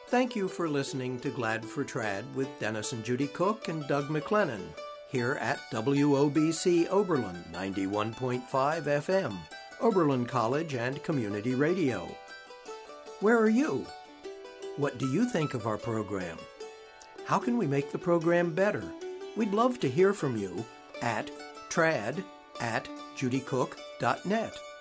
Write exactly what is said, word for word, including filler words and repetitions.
Thank you for listening to Glad for Trad with Dennis and Judy Cook and Doug McLennan here at W O B C Oberlin ninety-one point five F M, Oberlin College and Community Radio. Where are you? What do you think of our program? How can we make the program better? We'd love to hear from you at trad at judycook dot net.